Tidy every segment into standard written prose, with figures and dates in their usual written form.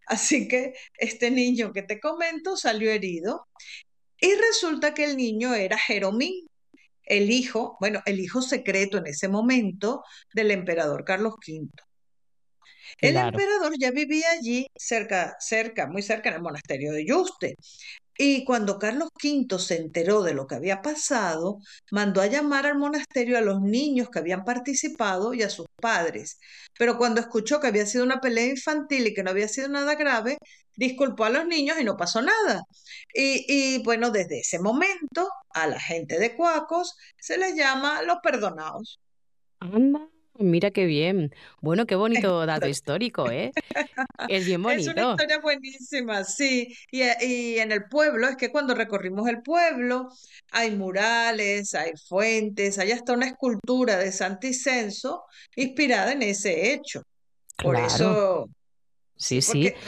Así que este niño que te comento salió herido y resulta que el niño era Jeromín, el hijo, bueno, el hijo secreto en ese momento del emperador Carlos V. El Claro. emperador ya vivía allí muy cerca en el monasterio de Yuste. Y cuando Carlos V se enteró de lo que había pasado, mandó a llamar al monasterio a los niños que habían participado y a sus padres. Pero cuando escuchó que había sido una pelea infantil y que no había sido nada grave, disculpó a los niños y no pasó nada. Bueno, desde ese momento a la gente de Cuacos se les llama los perdonados. Anda, mira qué bien. Bueno, qué bonito dato histórico, ¿eh? Es bien Es una bonito. historia buenísima, sí. Y en el pueblo, es que cuando recorrimos el pueblo, hay murales, hay fuentes, hay hasta una escultura de Santicenso inspirada en ese hecho. Por Claro, eso, sí, sí, sí. porque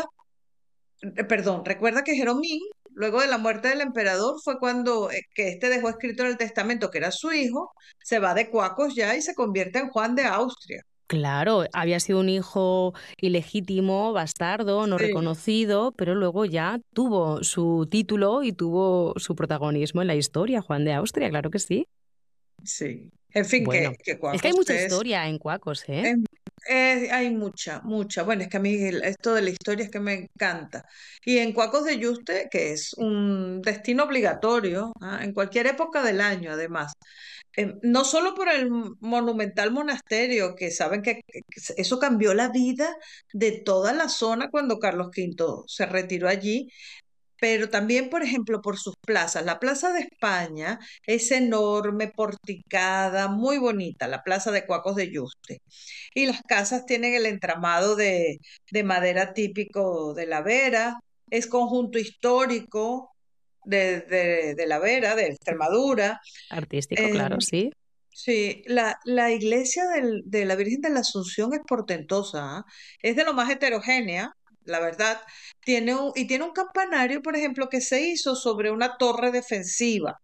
recuerda que Jeromín, luego de la muerte del emperador, fue cuando que este dejó escrito en el testamento que era su hijo, se va de Cuacos ya y se convierte en Juan de Austria. Claro, había sido un hijo ilegítimo, bastardo, no Sí. reconocido, pero luego ya tuvo su título y tuvo su protagonismo en la historia, Juan de Austria, claro que sí. Sí. En fin, Bueno, que es que hay Cuacos mucha historia en Cuacos, ¿eh? es- hay mucha, mucha. Bueno, es que a mí esto de la historia es que me encanta. Y en Cuacos de Yuste, que es un destino obligatorio, en cualquier época del año, además. No solo por el monumental monasterio, que saben que eso cambió la vida de toda la zona cuando Carlos V se retiró allí, pero también, por ejemplo, por sus plazas. La Plaza de España es enorme, porticada, muy bonita, la Plaza de Cuacos de Yuste. Y las casas tienen el entramado de madera típico de La Vera, es conjunto histórico de La Vera, de Extremadura. Artístico, Em, claro, sí. sí, la iglesia de la Virgen de la Asunción es portentosa, ¿ah? Es de lo más heterogénea, la verdad. Tiene un campanario, por ejemplo, que se hizo sobre una torre defensiva.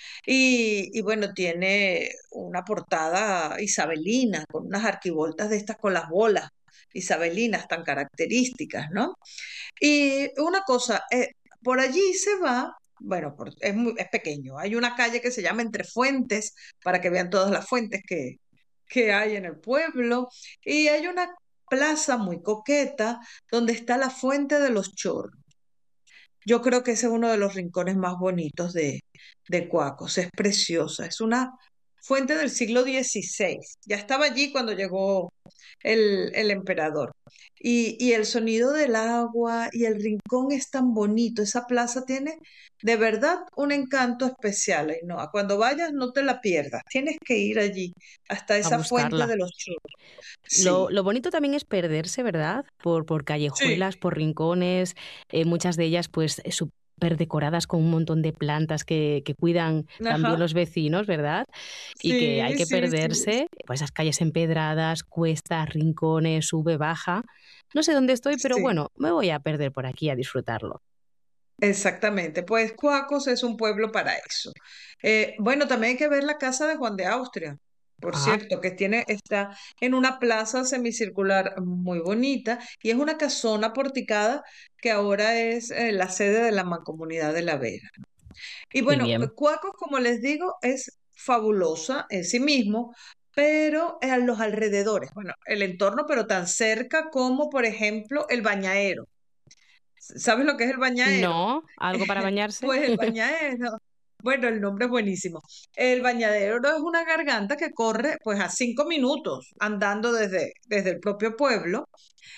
Y bueno, tiene una portada isabelina, con unas arquivoltas de estas con las bolas isabelinas tan características, ¿no? Y una cosa, por allí se va, bueno, es pequeño, hay una calle que se llama Entre Fuentes, para que vean todas las fuentes que hay en el pueblo, y hay una plaza muy coqueta donde está la Fuente de los Chorros. Yo creo que ese es uno de los rincones más bonitos de Cuacos. Es preciosa. Es una fuente del siglo XVI. Ya estaba allí cuando llegó el emperador. Y el sonido del agua y el rincón es tan bonito. Esa plaza tiene de verdad un encanto especial, Ainhoa. Cuando vayas, no te la pierdas. Tienes que ir allí, hasta A esa fuente buscarla. de los chorros. Lo Sí, bonito también es perderse, ¿verdad? Por sí. callejuelas, por rincones, muchas de ellas pues súper decoradas con un montón de plantas que cuidan también Ajá. los vecinos, ¿verdad? Y que hay Sí, que sí, sí. perderse por esas calles empedradas, cuestas, rincones, sube, baja. No sé dónde estoy, pero Sí. bueno, me voy a perder por aquí a disfrutarlo. Exactamente, pues Cuacos es un pueblo para eso. Bueno, también hay que ver la casa de Juan de Austria, por Ah, cierto, está en una plaza semicircular muy bonita y es una casona porticada que ahora es la sede de la Mancomunidad de La Vega. Y qué bueno, bien. Cuacos, como les digo, es fabulosa en sí mismo, pero a los alrededores, bueno, el entorno, pero tan cerca como, por ejemplo, el Bañaero. ¿Sabes lo que es el Bañaero? No, ¿algo para bañarse? Pues el bañadero, bueno, el nombre es buenísimo. El bañadero es una garganta que corre pues a 5 minutos andando desde el propio pueblo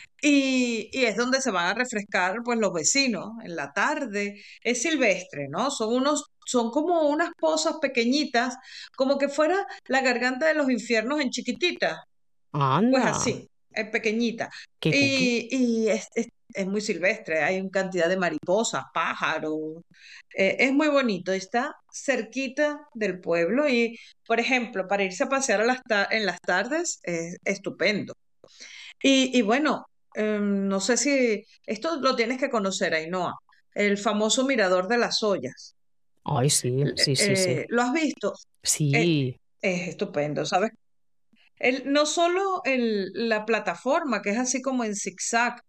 y es donde se van a refrescar pues los vecinos en la tarde. Es silvestre, ¿no? Son como unas pozas pequeñitas, como que fuera la garganta de los infiernos en chiquitita. Pues Anda, así, es pequeñita. qué cookie. Y es muy silvestre, hay una cantidad de mariposas, pájaros. Es muy bonito, está cerquita del pueblo y, por ejemplo, para irse a pasear en las tardes es estupendo. Y bueno, no sé si esto lo tienes que conocer, Ainhoa, el famoso Mirador de las Ollas. Ay, sí, sí, sí, sí. ¿Lo has visto? Eh, Sí, es estupendo, ¿sabes? No solo la plataforma, que es así como en zigzag,